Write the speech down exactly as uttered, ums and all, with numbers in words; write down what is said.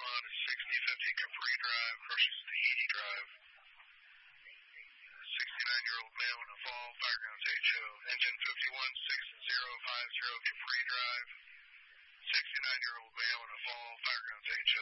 respond is sixty fifty Capri Drive versus Tahiti Drive. sixty-nine-year-old male in a fall, background's H O. Engine fifty-one six zero five zero Capri Drive. sixty-nine-year-old male in a fall, background's H